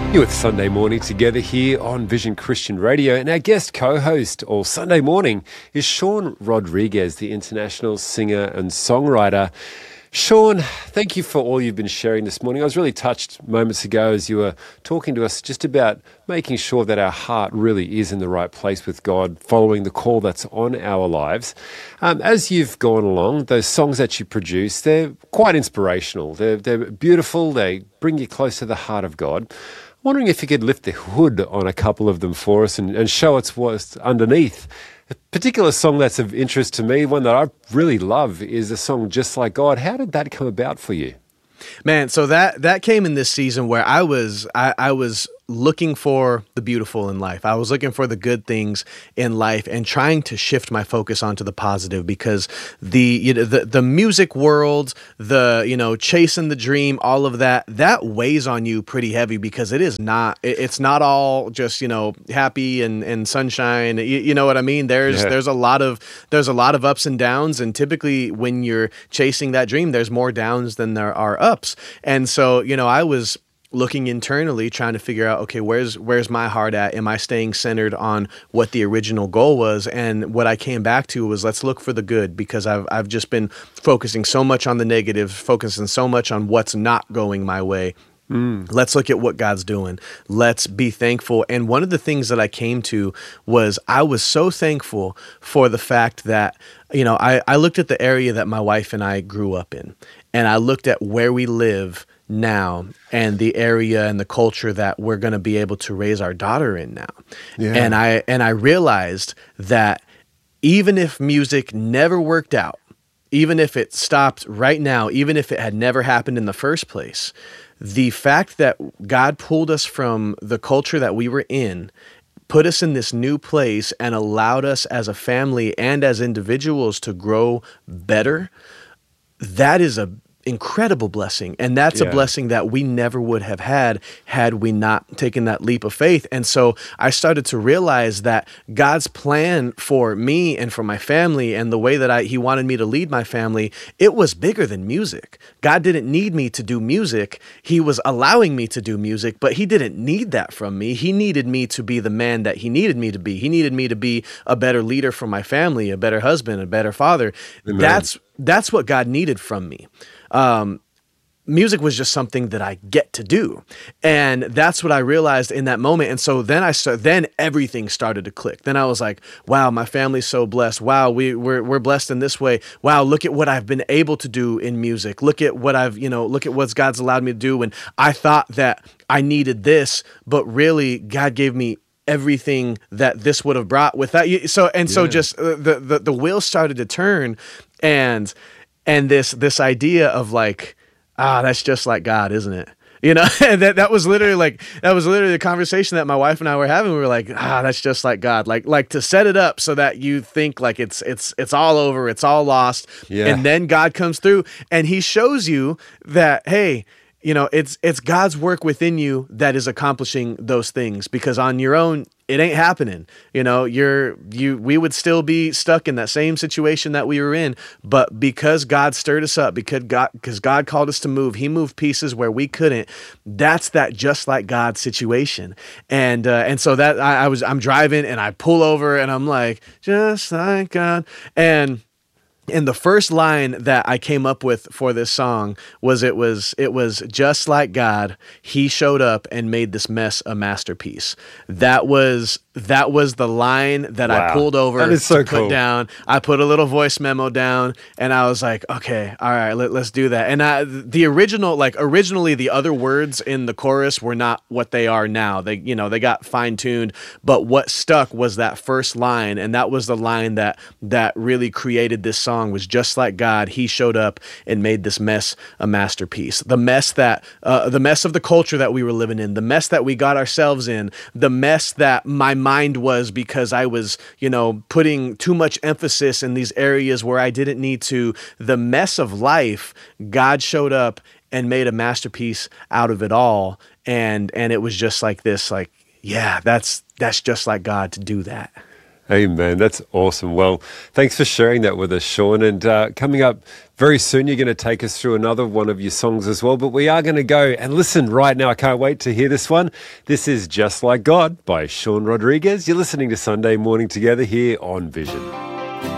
You're with Sunday Morning together here on Vision Christian Radio, and our guest co-host all Sunday morning is Sean Rodriguez, the international singer and songwriter. Sean, thank you for all you've been sharing this morning. I was really touched moments ago as you were talking to us just about making sure that our heart really is in the right place with God, following the call that's on our lives. As you've gone along, those songs that you produce, they're quite inspirational. They're beautiful. They bring you close to the heart of God. I'm wondering if you could lift the hood on a couple of them for us and show us what's underneath. A particular song that's of interest to me, one that I really love, is a song Just Like God. How did that come about for you? Man, so that came in this season where I was looking for the beautiful in life. I was looking for the good things in life and trying to shift my focus onto the positive, because the music world, chasing the dream, all of that weighs on you pretty heavy, because it's not all just, happy and sunshine. You know what I mean? There's a lot of ups and downs, and typically when you're chasing that dream, there's more downs than there are ups. And so, I was looking internally, trying to figure out, okay, where's my heart at? Am I staying centered on what the original goal was? And what I came back to was, let's look for the good, because I've just been focusing so much on the negative, focusing so much on what's not going my way. Let's look at what God's doing. Let's be thankful. And one of the things that I came to was, I was so thankful for the fact that, I looked at the area that my wife and I grew up in, and I looked at where we live now and the area and the culture that we're going to be able to raise our daughter in now. Yeah. And I realized that even if music never worked out, even if it stopped right now, even if it had never happened in the first place, the fact that God pulled us from the culture that we were in, put us in this new place, and allowed us as a family and as individuals to grow better, that is a incredible blessing. And that's a blessing that we never would have had we not taken that leap of faith. And so I started to realize that God's plan for me and for my family, and the way that he wanted me to lead my family, it was bigger than music. God didn't need me to do music. He was allowing me to do music, but he didn't need that from me. He needed me to be the man that he needed me to be. He needed me to be a better leader for my family, a better husband, a better father. Amen. That's what God needed from me. Music was just something that I get to do. And that's what I realized in that moment. And so then everything started to click. Then I was like, wow, my family's so blessed. Wow, we're blessed in this way. Wow, look at what I've been able to do in music. Look at what look at what God's allowed me to do. And I thought that I needed this, but really God gave me everything that this would have brought without you. So just the wheels started to turn, and this idea of like, that's just like God, isn't it? That was literally the conversation that my wife and I were having. We were like, that's just like God. Like to set it up so that you think like it's all over, it's all lost. Yeah. And then God comes through and he shows you that, hey, it's God's work within you that is accomplishing those things, because on your own, it ain't happening. We would still be stuck in that same situation that we were in, but because God stirred us up, because God called us to move, he moved pieces where we couldn't. That's that just like God situation. And so that I'm driving and I pull over and I'm like, just like God. And the first line that I came up with for this song was it was just like God, he showed up and made this mess a masterpiece. That was the line that I pulled over to put down. I put a little voice memo down and I was like, okay, all right, let's do that. And originally the other words in the chorus were not what they are now. They got fine tuned, but what stuck was that first line. And that was the line that really created this song, was just like God, he showed up and made this mess a masterpiece. The mess of the culture that we were living in, the mess that we got ourselves in, the mess that my mind was, because I was, putting too much emphasis in these areas where I didn't need to. The mess of life, God showed up and made a masterpiece out of it all. And it was just like this, like, yeah, that's just like God to do that. Amen. That's awesome. Well, thanks for sharing that with us, Sean. And coming up very soon, you're going to take us through another one of your songs as well. But we are going to go and listen right now. I can't wait to hear this one. This is Just Like God by Sean Rodriguez. You're listening to Sunday Morning Together here on Vision.